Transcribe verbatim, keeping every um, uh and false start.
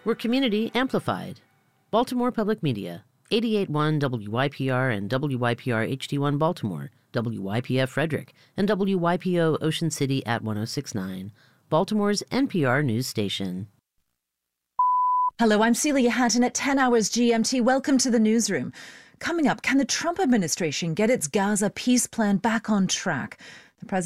We're community amplified. Baltimore Public Media, eighty-eight point one W Y P R and W Y P R H D one Baltimore, W Y P F Frederick, and W Y P O Ocean City at one oh six point nine, Baltimore's N P R news station. Hello, I'm Celia Hatton at ten hours G M T. Welcome to the newsroom. Coming up, can the Trump administration get its Gaza peace plan back on track?